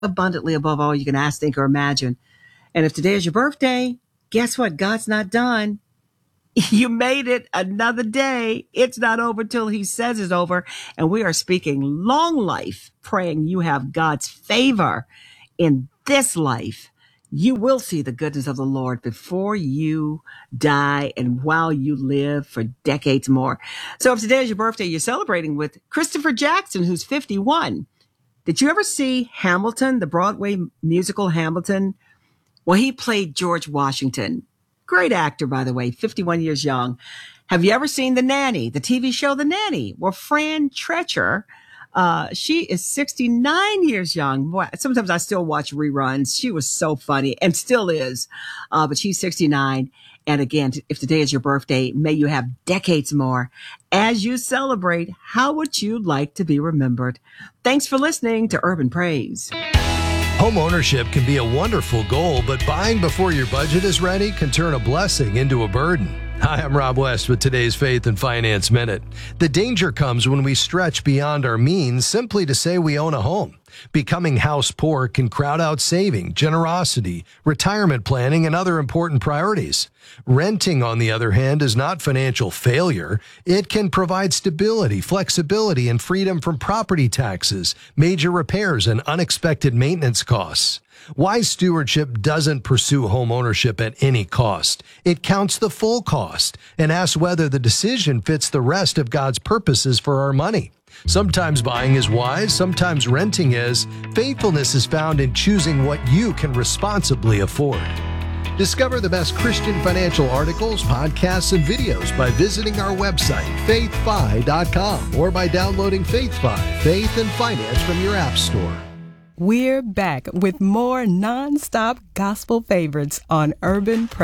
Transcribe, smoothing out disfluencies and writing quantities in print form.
abundantly above all you can ask, think, or imagine. And if today is your birthday, guess what? God's not done. You made it another day. It's not over till he says it's over. And we are speaking long life, praying you have God's favor in this life. You will see the goodness of the Lord before you die and while you live for decades more. So if today is your birthday, you're celebrating with Christopher Jackson, who's 51. Did you ever see Hamilton, the Broadway musical Hamilton? Well, he played George Washington. Great actor, by the way, 51 years young. Have you ever seen The Nanny, the TV show The Nanny? Well, Fran Drescher, she is 69 years young. Boy, sometimes I still watch reruns. She was so funny and still is. But she's 69. And again, if today is your birthday, may you have decades more. As you celebrate, how would you like to be remembered? Thanks for listening to Urban Praise. Home ownership can be a wonderful goal, but buying before your budget is ready can turn a blessing into a burden. Hi, I'm Rob West with today's Faith and Finance Minute. The danger comes when we stretch beyond our means simply to say we own a home. Becoming house poor can crowd out saving, generosity, retirement planning, and other important priorities. Renting, on the other hand, is not financial failure. It can provide stability, flexibility, and freedom from property taxes, major repairs, and unexpected maintenance costs. Wise stewardship doesn't pursue home ownership at any cost. It counts the full cost and asks whether the decision fits the rest of God's purposes for our money. Sometimes buying is wise, sometimes renting is. Faithfulness is found in choosing what you can responsibly afford. Discover the best Christian financial articles, podcasts, and videos by visiting our website, faithfi.com, or by downloading FaithFi, Faith and Finance from your app store. We're back with more non-stop gospel favorites on Urban Praise.